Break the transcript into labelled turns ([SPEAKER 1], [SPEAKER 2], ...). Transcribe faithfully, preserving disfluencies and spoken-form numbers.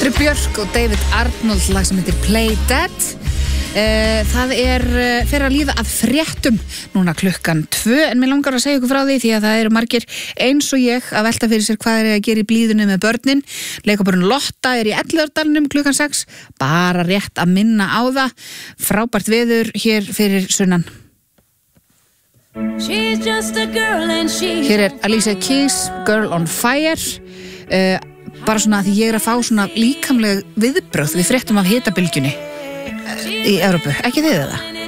[SPEAKER 1] Þetta er Björk og David Arnold lag sem heitir Play Dead. Uh, það er uh, fyrir að líða að fréttum núna klukkan tvö, en mér langar að segja ykkur frá því því að það eru margir eins og ég að velta fyrir sér hvað er að gera í blíðunni með börnin. Leikopurinn Lotta er í Elliðardalnum klukkan sex, bara rétt að minna á það. Frábært veður hér fyrir sunnan. Hér er Alicia Keys, Girl on Fire. uh, bara svona að því ég er að fá svona líkamlega viðbrögð við fréttum af hitabylgjunni í Evrópu, ekki þið það?